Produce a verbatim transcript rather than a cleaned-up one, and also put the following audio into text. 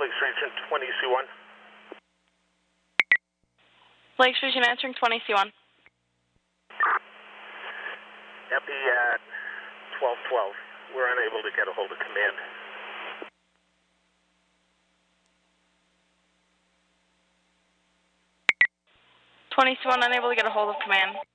Lakes Region twenty C one. Lakes Region answering twenty C one. Epi at twelve twelve. We're unable to get a hold of command. twenty C one unable to get a hold of command.